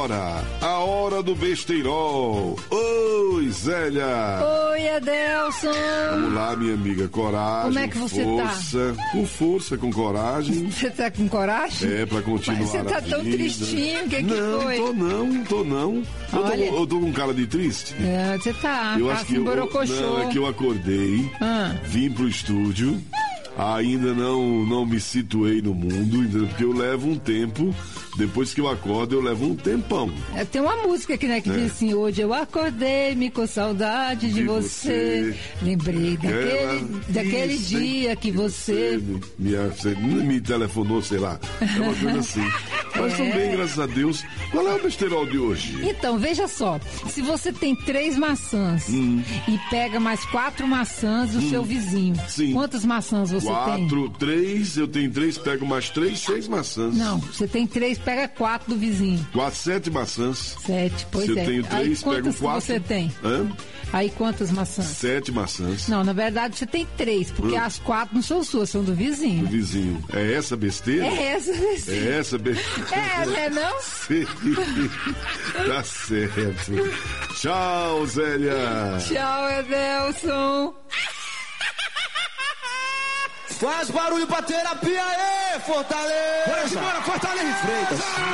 a hora do besteirol. Oi, Zélia. Oi, Adelson. Vamos lá, minha amiga, coragem. Como é que você força, tá? Com força, com coragem. Você tá com coragem? É, pra continuar. Mas você tá tão tristinho, o que foi? Não tô não. Eu tô com cara de triste? É, você tá. Eu acho que não, é que eu acordei, vim pro estúdio, ainda não me situei no mundo, entendeu? Porque eu levo um tempo. Depois que eu acordo, eu levo um tempão. Tem uma música aqui, né, que diz assim: hoje eu acordei-me com saudade de você. Lembrei daquele dia que você me telefonou, sei lá. É uma coisa assim. Mas também, graças a Deus. Qual é o besteirol de hoje? Então, veja só. Se você tem 3 maçãs e pega mais 4 maçãs do seu vizinho, sim. Quantas maçãs você tem? 3, eu tenho 3, pego mais 3, 6 maçãs. Não, você tem 3, pega 4 do vizinho. 7 maçãs. 7, pois é. Se eu tenho 3, pego 4. Você tem? Aí quantas maçãs? 7 maçãs. Não, na verdade você tem 3, porque as 4 não são suas, são do vizinho. Do vizinho. É essa besteira? É essa besteira. É essa besteira. É, não? Sim. Tá certo. Tchau, Zélia. Tchau, Edelson. Faz barulho pra terapia aí, Fortaleza! Bora, Fortaleza e Freitas!